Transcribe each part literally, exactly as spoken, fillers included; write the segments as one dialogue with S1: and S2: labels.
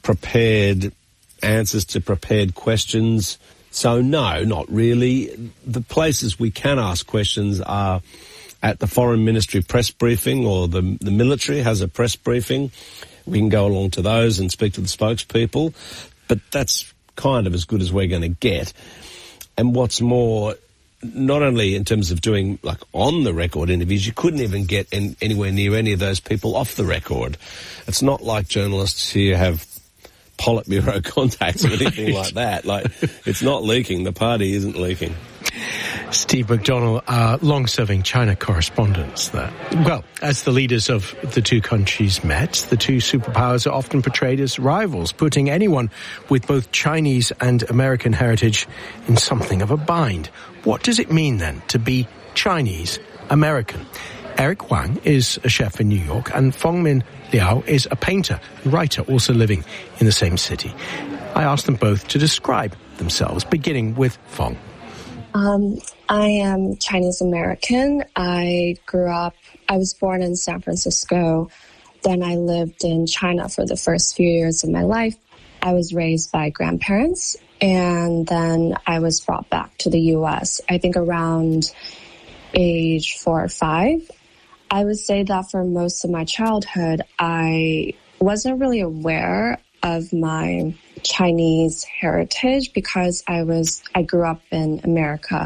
S1: prepared answers to prepared questions. So no, not really. The places we can ask questions are at the Foreign Ministry press briefing, or the, the military has a press briefing. We can go along to those and speak to the spokespeople, but that's kind of as good as we're going to get. And what's more, not only in terms of doing like on the record interviews, you couldn't even get in, anywhere near any of those people off the record. It's not like journalists here have Politburo contacts or anything right. like that. Like, it's not leaking. The party isn't leaking.
S2: Steve McDonnell, uh, long-serving China correspondent there. Well, as the leaders of the two countries met, the two superpowers are often portrayed as rivals, putting anyone with both Chinese and American heritage in something of a bind. What does it mean, then, to be Chinese-American? Eric Wang is a chef in New York, and Fengmin Liao is a painter and writer also living in the same city. I asked them both to describe themselves, beginning with Feng.
S3: Um, I am Chinese American. I grew up, I was born in San Francisco. Then I lived in China for the first few years of my life. I was raised by grandparents, and then I was brought back to the U S, I think around age four or five. I would say that for most of my childhood, I wasn't really aware of my Chinese heritage because I was, I grew up in America.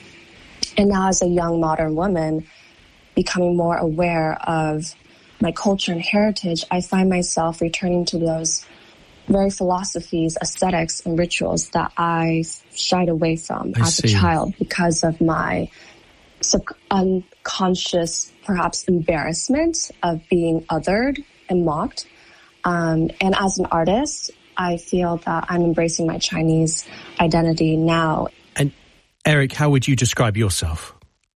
S3: And now as a young modern woman, becoming more aware of my culture and heritage, I find myself returning to those very philosophies, aesthetics, and rituals that I shied away from
S2: I
S3: as
S2: see.
S3: a child because of my sub- unconscious, perhaps embarrassment of being othered and mocked. Um, and as an artist, I feel that I'm embracing my Chinese identity now.
S2: And Eric, how would you describe yourself?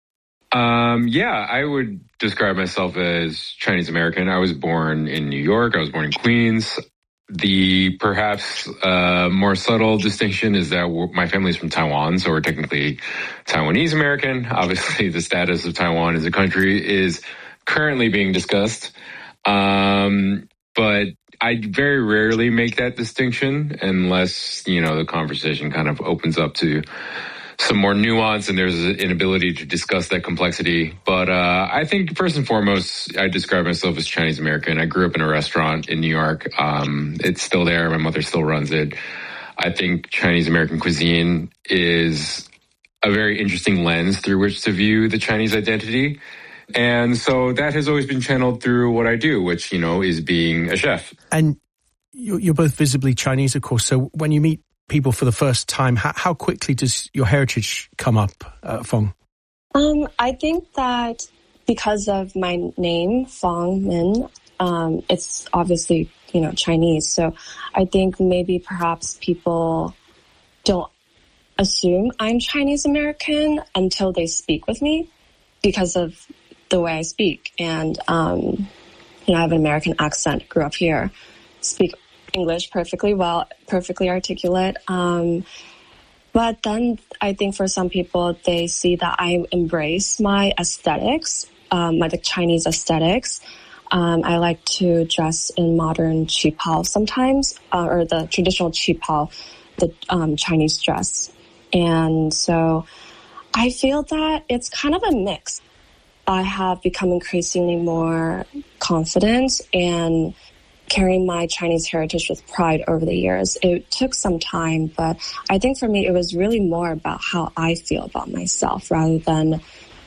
S4: Um, yeah, I would describe myself as Chinese American. I was born in New York. I was born in Queens. The perhaps uh, more subtle distinction is that we're, my family is from Taiwan, so we're technically Taiwanese American. Obviously, the status of Taiwan as a country is currently being discussed. Um, but I very rarely make that distinction unless, you know, the conversation kind of opens up to some more nuance and there's an ability to discuss that complexity. But uh, I think first and foremost, I describe myself as Chinese American. I grew up in a restaurant in New York. Um, it's still there. My mother still runs it. I think Chinese American cuisine is a very interesting lens through which to view the Chinese identity. And so that has always been channeled through what I do, which, you know, is being a chef.
S2: And you're both visibly Chinese, of course. So when you meet people for the first time, how, how quickly does your heritage come up, uh, Feng?
S3: Um, I think that because of my name, Feng Min, um, it's obviously, you know, Chinese. So I think maybe perhaps people don't assume I'm Chinese American until they speak with me because of the way I speak. And, um, you know, I have an American accent, grew up here, speak English perfectly well, perfectly articulate. Um, but then I think for some people, they see that I embrace my aesthetics, um, my the Chinese aesthetics. Um, I like to dress in modern qipao sometimes, uh, or the traditional qipao, the um, Chinese dress. And so I feel that it's kind of a mix. I have become increasingly more confident and carrying my Chinese heritage with pride over the years. It took some time, but I think for me, it was really more about how I feel about myself rather than,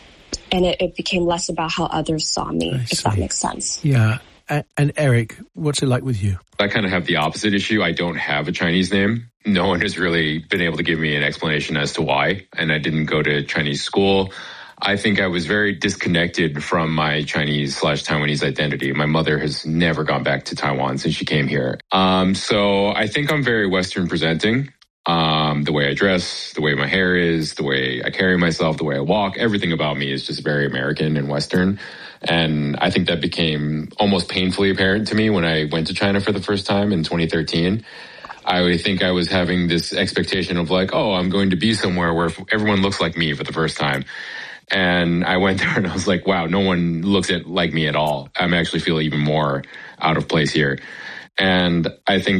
S3: and it, it became less about how others saw me,
S2: I
S3: if
S2: see.
S3: that makes sense.
S2: Yeah. And, and Eric, what's it like with you?
S4: I kind of have the opposite issue. I don't have a Chinese name. No one has really been able to give me an explanation as to why, and I didn't go to Chinese school. I think I was very disconnected from my Chinese slash Taiwanese identity. My mother has never gone back to Taiwan since she came here. Um, so I think I'm very Western presenting. Um, the way I dress, the way my hair is, the way I carry myself, the way I walk, everything about me is just very American and Western. And I think that became almost painfully apparent to me when I went to China for the first time in twenty thirteen. I think I was having this expectation of like, oh, I'm going to be somewhere where everyone looks like me for the first time. And I went there and I was like, wow, no one looks at like me at all. I actually feel even more out of place here. And I think